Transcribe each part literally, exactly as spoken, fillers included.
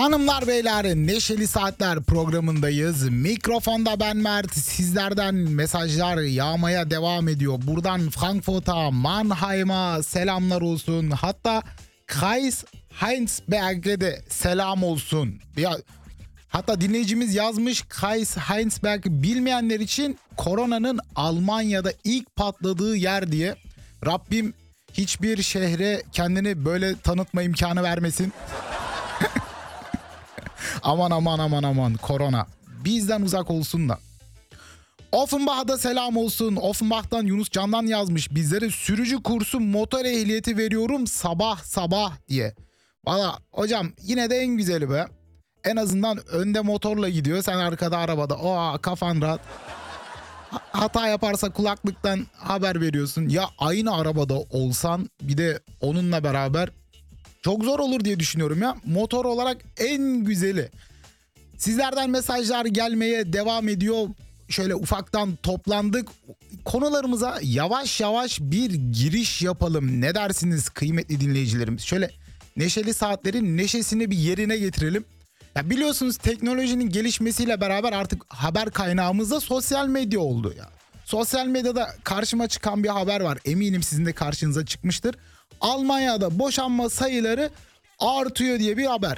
Hanımlar beyler, Neşeli Saatler programındayız. Mikrofonda ben Mert. Sizlerden mesajlar yağmaya devam ediyor. Buradan Frankfurt'a, Mannheim'a selamlar olsun. Hatta Kreis-Heinsberg'e de selam olsun. Ya, hatta dinleyicimiz yazmış, Kreis-Heinsberg bilmeyenler için koronanın Almanya'da ilk patladığı yer diye. Rabbim hiçbir şehre kendini böyle tanıtma imkanı vermesin. Aman aman aman aman, korona bizden uzak olsun da. Offenbach'a selam olsun. Offenbach'tan Yunus Candan yazmış bizlere, sürücü kursu motor ehliyeti veriyorum sabah sabah diye. Valla hocam yine de en güzeli be. En azından önde motorla gidiyor, sen arkada arabada. O kafan rahat. Hata yaparsa kulaklıktan haber veriyorsun. Ya aynı arabada olsan bir de onunla beraber çok zor olur diye düşünüyorum ya. Motor olarak en güzeli. Sizlerden mesajlar gelmeye devam ediyor. Şöyle ufaktan toplandık. Konularımıza yavaş yavaş bir giriş yapalım. Ne dersiniz kıymetli dinleyicilerimiz? Şöyle Neşeli Saatlerin neşesini bir yerine getirelim. Ya biliyorsunuz, teknolojinin gelişmesiyle beraber artık haber kaynağımız da sosyal medya oldu ya. Sosyal medyada karşıma çıkan bir haber var. Eminim sizin de karşınıza çıkmıştır. Almanya'da boşanma sayıları artıyor diye bir haber.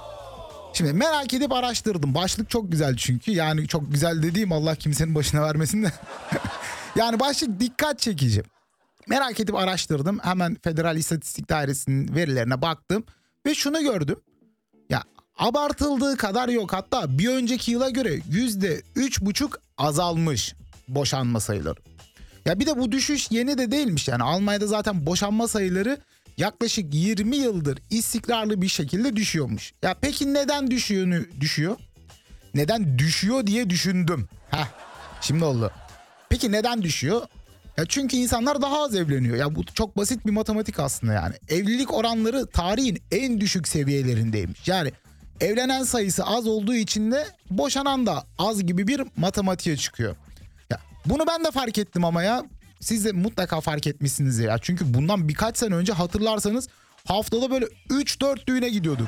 Şimdi merak edip araştırdım. Başlık çok güzel çünkü. Yani çok güzel dediğim, Allah kimsenin başına vermesin de. Yani başlık dikkat çekici. Merak edip araştırdım. Hemen Federal İstatistik Dairesi'nin verilerine baktım. Ve şunu gördüm. Ya abartıldığı kadar yok. Hatta bir önceki yıla göre yüzde üç buçuk azalmış boşanma sayıları. Ya bir de bu düşüş yeni de değilmiş yani. Almanya'da zaten boşanma sayıları yaklaşık yirmi yıldır istikrarlı bir şekilde düşüyormuş. Ya peki neden düşüyor, düşüyor? Neden düşüyor diye düşündüm. Heh, şimdi oldu. Peki neden düşüyor? Ya çünkü insanlar daha az evleniyor. Ya bu çok basit bir matematik aslında yani. Evlilik oranları tarihin en düşük seviyelerindeymiş. Yani evlenen sayısı az olduğu için de boşanan da az gibi bir matematiğe çıkıyor. Ya bunu ben de fark ettim ama ya. Siz de mutlaka fark etmişsiniz ya. Çünkü bundan birkaç sene önce hatırlarsanız haftada böyle üç dört düğüne gidiyorduk.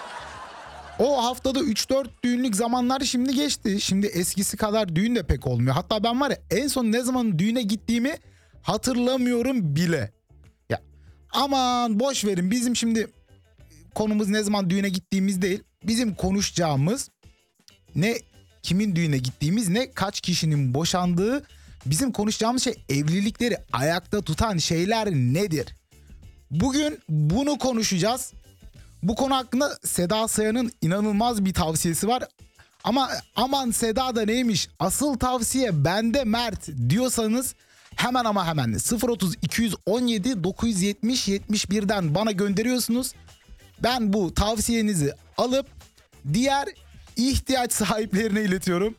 O haftada üç dört düğünlük zamanlar şimdi geçti. Şimdi eskisi kadar düğün de pek olmuyor. Hatta ben var ya, en son ne zaman düğüne gittiğimi hatırlamıyorum bile. Ya aman boş verin, bizim şimdi konumuz ne zaman düğüne gittiğimiz değil. Bizim konuşacağımız ne kimin düğüne gittiğimiz, ne kaç kişinin boşandığı. Bizim konuşacağımız şey, evlilikleri ayakta tutan şeyler nedir? Bugün bunu konuşacağız. Bu konu hakkında Seda Sayan'ın inanılmaz bir tavsiyesi var. Ama aman Seda da neymiş, asıl tavsiye bende Mert diyorsanız hemen ama hemen sıfır otuz iki on yedi dokuz yetmiş yetmiş birden bana gönderiyorsunuz. Ben bu tavsiyenizi alıp diğer ihtiyaç sahiplerine iletiyorum.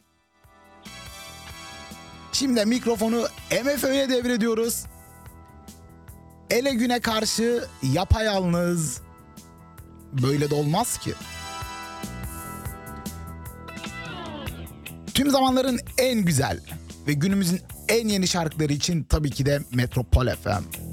Şimdi mikrofonu M F Ö'ye devrediyoruz. Ele güne karşı yapayalnız. Böyle de olmaz ki. Tüm zamanların en güzel ve günümüzün en yeni şarkıları için tabii ki de Metropol F M.